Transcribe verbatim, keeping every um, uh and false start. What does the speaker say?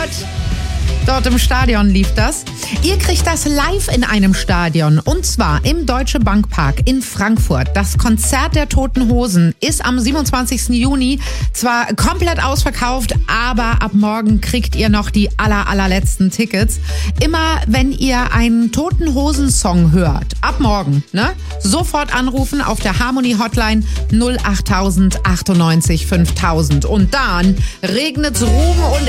Frankfurt. Dort im Stadion lief das. Ihr kriegt das live in einem Stadion und zwar im Deutsche Bank Park in Frankfurt. Das Konzert der Toten Hosen ist am siebenundzwanzigsten Juni zwar komplett ausverkauft, aber ab morgen kriegt ihr noch die aller, allerletzten Tickets. Immer wenn ihr einen Toten Hosen Song hört, ab morgen, ne, sofort anrufen auf der Harmony Hotline null acht null null achtundneunzig fünftausend und dann regnet's Ruhm und